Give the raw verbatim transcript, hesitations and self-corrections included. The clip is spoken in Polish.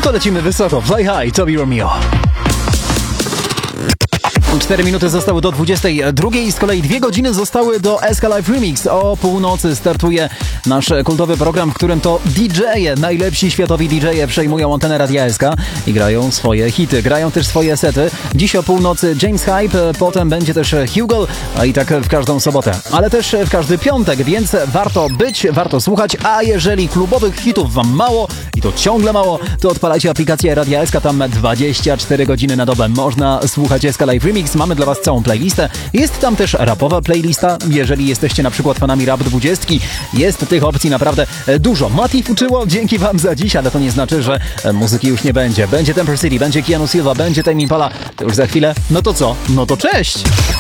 to lecimy wysoko. Fly High, Toby Romeo. Cztery minuty zostały do dwudziestej drugiej, z kolei dwie godziny zostały do S K Live Remix. O północy startuje nasz kultowy program, w którym to D J-e, najlepsi światowi D J-e przejmują antenę Radia S K i grają swoje hity, grają też swoje sety. Dziś o północy James Hype, potem będzie też Hugo, a i tak w każdą sobotę, ale też w każdy piątek, więc warto być, warto słuchać, a jeżeli klubowych hitów wam mało i to ciągle mało, to odpalajcie aplikację Radia S K, tam dwadzieścia cztery godziny na dobę można słuchać S K Live Remix. Mamy dla was całą playlistę. Jest tam też rapowa playlista. Jeżeli jesteście na przykład fanami Rap dwudziestki, jest tych opcji naprawdę dużo. Mati fuczyło, dzięki wam za dziś, ale to nie znaczy, że muzyki już nie będzie. Będzie Temper City, będzie Keanu Silva, będzie Tame Impala. To już za chwilę. No to co? No to cześć!